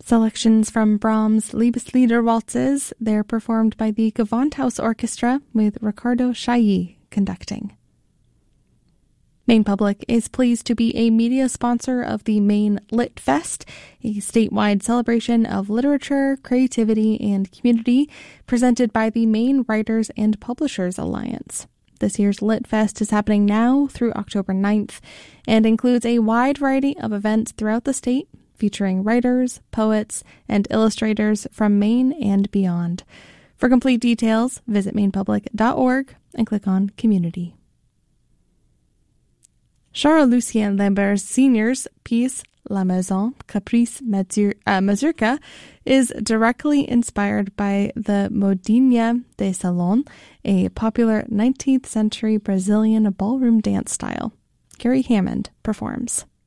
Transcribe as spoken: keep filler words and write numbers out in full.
Selections from Brahms' Liebeslieder waltzes. They're performed by the Gewandhaus Orchestra with Ricardo Chailly conducting. Maine Public is pleased to be a media sponsor of the Maine Lit Fest, a statewide celebration of literature, creativity, and community presented by the Maine Writers and Publishers Alliance. This year's Lit Fest is happening now through October ninth and includes a wide variety of events throughout the state featuring writers, poets, and illustrators from Maine and beyond. For complete details, visit maine public dot org and click on Community. Charles-Lucien Lambert's Senior's piece, La Maison Caprice Mazur- uh, Mazurka, is directly inspired by the Modinha de Salon, a popular nineteenth century Brazilian ballroom dance style. Gary Hammond performs.